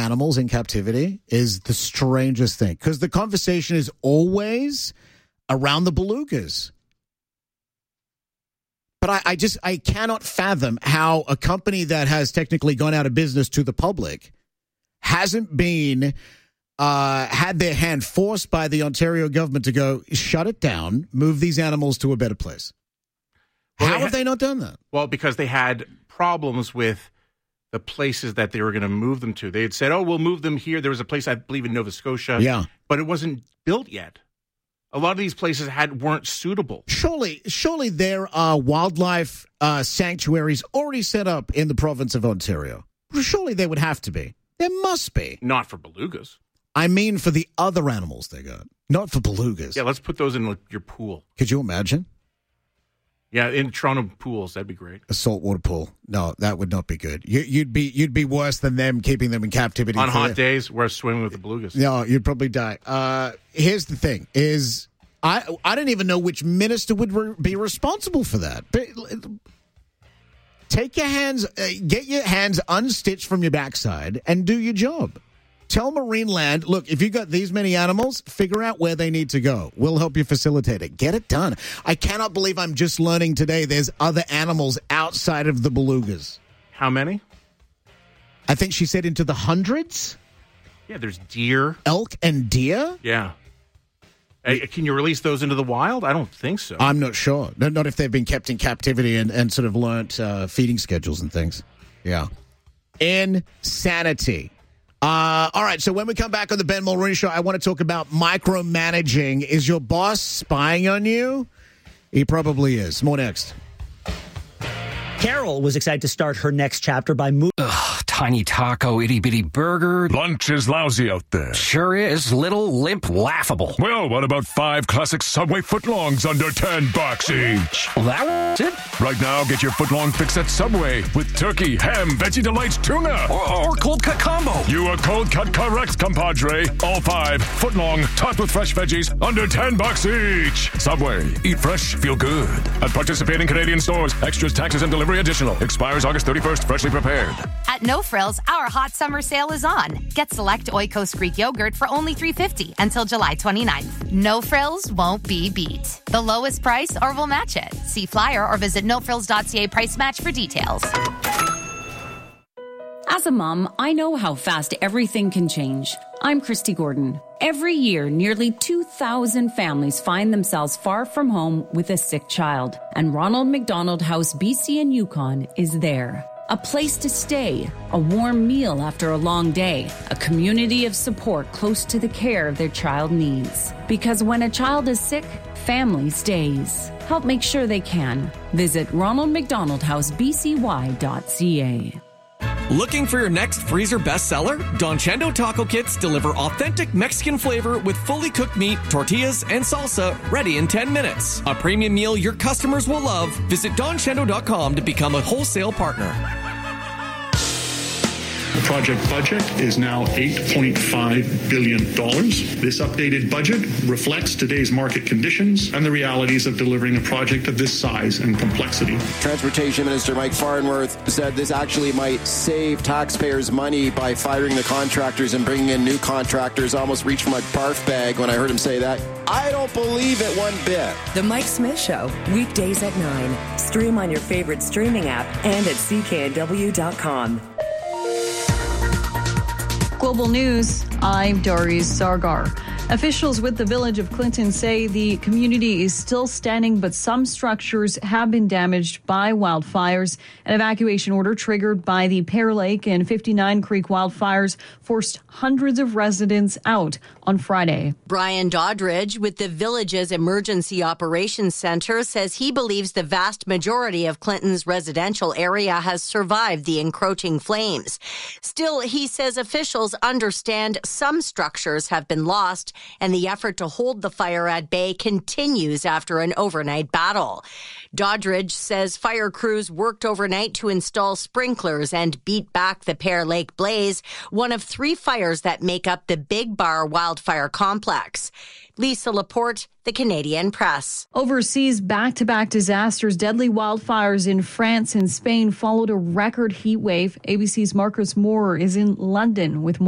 animals in captivity is the strangest thing, because the conversation is always around the belugas. But I cannot fathom how a company that has technically gone out of business to the public hasn't been had their hand forced by the Ontario government to go, shut it down, move these animals to a better place. Well, how have they not done that? Well, because they had problems with the places that they were going to move them to. They had said, we'll move them here. There was a place, I believe, in Nova Scotia. Yeah. But it wasn't built yet. A lot of these places weren't suitable. Surely there are wildlife sanctuaries already set up in the province of Ontario. Surely there would have to be. There must be. Not for belugas. I mean for the other animals they got. Not for belugas. Yeah, let's put those in your pool. Could you imagine? Yeah, in Toronto pools, that'd be great. A saltwater pool. No, that would not be good. You'd be worse than them keeping them in captivity. On hot days, we're swimming with the belugas. No, you'd probably die. Here's the thing, is I don't even know which minister would be responsible for that. Take your hands, get your hands unstitched from your backside and do your job. Tell Marineland, look, if you've got these many animals, figure out where they need to go. We'll help you facilitate it. Get it done. I cannot believe I'm just learning today there's other animals outside of the belugas. How many? I think she said into the hundreds. Yeah, there's deer. Elk and deer? Yeah. Can you release those into the wild? I don't think so. I'm not sure. Not if they've been kept in captivity and sort of learnt feeding schedules and things. Yeah. Insanity. All right, so when we come back on the Ben Mulroney Show, I want to talk about micromanaging. Is your boss spying on you? He probably is. More next. Carol was excited to start her next chapter by moving. Tiny taco, itty-bitty burger. Lunch is lousy out there. Sure is. Little, limp, laughable. Well, what about 5 classic Subway footlongs under $10 each? Well, that was it. Right now, get your footlong fix at Subway with turkey, ham, veggie delights, tuna. Or cold cut combo. You are cold cut correct, compadre. All 5 footlong, topped with fresh veggies, under $10 each. Subway. Eat fresh, feel good. At participating Canadian stores, extras, taxes, and delivery additional. Expires August 31st, freshly prepared. At No Frills, our hot summer sale is on. Get select Oikos Greek yogurt for only $3.50 until July 29th. No Frills won't be beat. The lowest price or we'll match it. See flyer or visit nofrills.ca price match for details. As a mom, I know how fast everything can change. I'm Christy Gordon. Every year, nearly 2,000 families find themselves far from home with a sick child. And Ronald McDonald House BC and Yukon is there. A place to stay, a warm meal after a long day, a community of support close to the care their child needs. Because when a child is sick, family stays. Help make sure they can. Visit ronaldmcdonaldhousebcy.ca. Looking for your next freezer bestseller? Don Chendo Taco Kits deliver authentic Mexican flavor with fully cooked meat, tortillas, and salsa ready in 10 minutes. A premium meal your customers will love. Visit donchendo.com to become a wholesale partner. The project budget is now $8.5 billion. This updated budget reflects today's market conditions and the realities of delivering a project of this size and complexity. Transportation Minister Mike Farnworth said this actually might save taxpayers money by firing the contractors and bringing in new contractors. Almost reached for my barf bag when I heard him say that. I don't believe it one bit. The Mike Smith Show, weekdays at 9. Stream on your favorite streaming app and at cknw.com. Global News, I'm Doris Sargar. Officials with the village of Clinton say the community is still standing, but some structures have been damaged by wildfires. An evacuation order triggered by the Pear Lake and 59 Creek wildfires forced hundreds of residents out on Friday. Brian Doddridge with the village's Emergency Operations Center says he believes the vast majority of Clinton's residential area has survived the encroaching flames. Still, he says officials understand some structures have been lost, and the effort to hold the fire at bay continues after an overnight battle. Doddridge says fire crews worked overnight to install sprinklers and beat back the Pear Lake blaze, one of 3 fires that make up the Big Bar wildfire complex. Lisa Laporte, The Canadian Press. Overseas, back-to-back disasters, deadly wildfires in France and Spain followed a record heat wave. ABC's Marcus Moore is in London with more.